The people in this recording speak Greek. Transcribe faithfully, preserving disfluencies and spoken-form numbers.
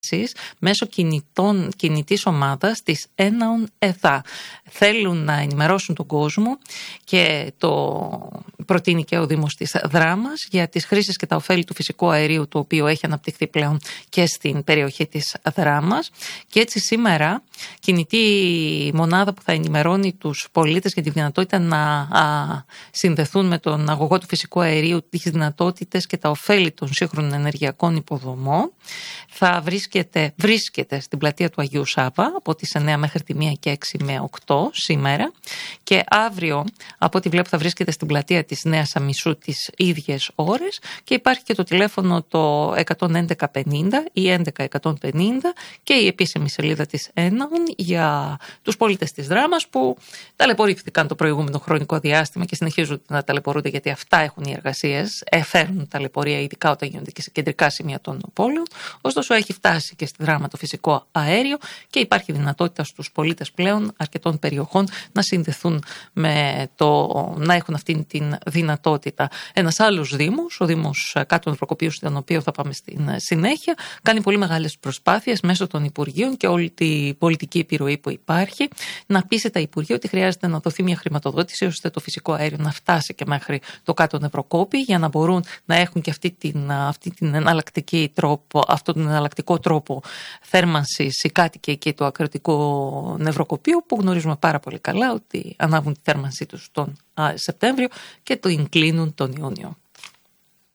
μέσω κινητών, κινητής ομάδας της Έναον ΕΔΑ. Θέλουν να ενημερώσουν τον κόσμο και το προτείνει και ο Δήμος της Δράμας για τις χρήσεις και τα ωφέλη του φυσικού αερίου, το οποίο έχει αναπτυχθεί πλέον και στην περιοχή της Δράμας. Και έτσι σήμερα κινητή μονάδα που θα ενημερώνει τους πολίτες για τη δυνατότητα να α, συνδεθούν με τον αγωγό του φυσικού αερίου, τις δυνατότητες και τα ωφέλη των σύγχρονων ενεργειακών υποδομών, θα βρίσκεται, βρίσκεται στην πλατεία του Αγίου Σάβα από τις εννέα μέχρι τη μία και έξι με οκτώ σήμερα, και αύριο από ό,τι βλέπω θα βρίσκεται στην πλατεία της Νέας Αμισού τις ίδιες ώρες, και υπάρχει και το τηλέφωνο το εκατόν έντεκα πενήντα ή έντεκα εκατόν πενήντα και η επίσημη σελίδα της Έναον για τους πολίτες της Δράμας που ταλαιπωρήθηκαν το προηγούμενο χρονικό διάστημα και συνεχίζουν να ταλαιπωρούνται, γιατί αυτά έχουν οι εργασίες, εφέρνουν ταλαιπωρία ειδικά όταν γίνονται και σε κεντρικά σημεία των πόλεων. Ωστόσο έχει φτάσει και στη Δράμα το φυσικό αέριο και υπάρχει δυνατότητα στους πολίτες πλέον αρκετών περιοχών να συνδεθούν με το να έχουν αυτή την δυνατότητα. Ένας άλλος δήμος, ο Δήμος Κάτω Νευροκοπίου, στον οποίο θα πάμε στην συνέχεια, κάνει πολύ μεγάλες προσπάθειες μέσω των Υπουργείων και όλη την πολιτική επιρροή που υπάρχει να πείσει τα Υπουργεία ότι χρειάζεται να δοθεί μια χρηματοδότηση ώστε το φυσικό αέριο να φτάσει και μέχρι το Κάτω Νευροκόπη, για να μπορούν να έχουν και αυτή την, αυτή την εναλλακτική τρόπο, αυτόν τον εναλλακτικό τρόπο θέρμανσης οι κάτοικοι εκεί του ακροτικού νευροκοπείου, που γνωρίζουμε πάρα πολύ καλά ότι ανάβουν τη θέρμανσή τους τον Σεπτέμβριο και το κλείνουν τον Ιούνιο.